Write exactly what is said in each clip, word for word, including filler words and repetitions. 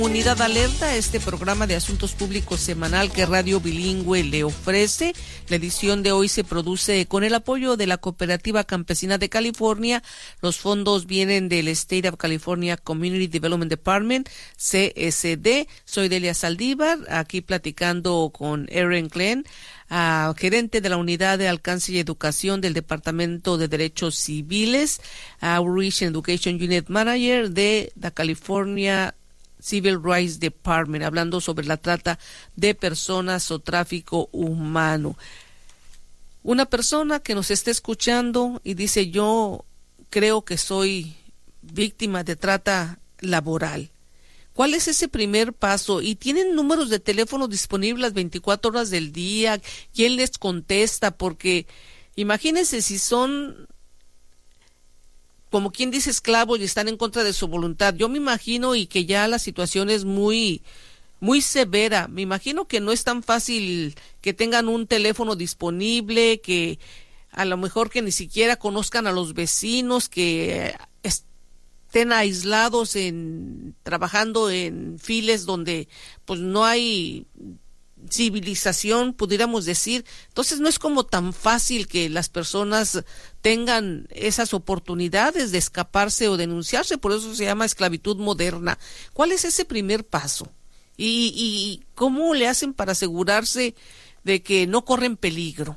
Unidad Alerta, este programa de asuntos públicos semanal que Radio Bilingüe le ofrece. La edición de hoy se produce con el apoyo de la Cooperativa Campesina de California. Los fondos vienen del State of California Community Development Department, C S D. Soy Delia Saldívar, aquí platicando con Erin Glenn, Uh, gerente de la Unidad de Alcance y Educación del Departamento de Derechos Civiles, Outreach and Education Unit Manager de la California Civil Rights Department, hablando sobre la trata de personas o tráfico humano. Una persona que nos está escuchando y dice, yo creo que soy víctima de trata laboral. ¿Cuál es ese primer paso? ¿Y tienen números de teléfono disponibles las veinticuatro horas del día? ¿Quién les contesta? Porque imagínense si son, como quien dice, esclavos y están en contra de su voluntad. Yo me imagino y que ya la situación es muy, muy severa. Me imagino que no es tan fácil que tengan un teléfono disponible, que a lo mejor que ni siquiera conozcan a los vecinos, que estén aislados en trabajando en files donde pues no hay civilización, pudiéramos decir. Entonces no es como tan fácil que las personas tengan esas oportunidades de escaparse o denunciarse, por eso se llama esclavitud moderna. ¿Cuál es ese primer paso? ¿Y, y cómo le hacen para asegurarse de que no corren peligro?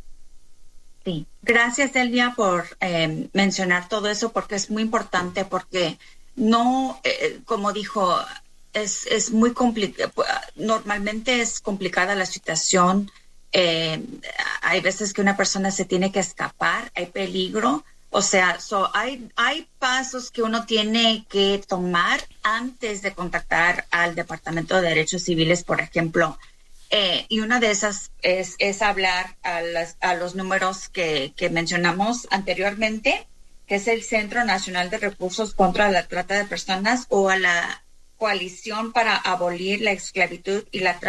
Sí, gracias Delia por eh, mencionar todo eso, porque es muy importante, porque no, eh, como dijo, es, es muy complicado, normalmente es complicada la situación, eh, hay veces que una persona se tiene que escapar, hay peligro, o sea, so hay, hay pasos que uno tiene que tomar antes de contactar al Departamento de Derechos Civiles, por ejemplo. Eh, y una de esas es, es hablar a, las, a los números que, que mencionamos anteriormente, que es el Centro Nacional de Recursos contra la Trata de Personas, o a la Coalición para Abolir la Esclavitud y la Trata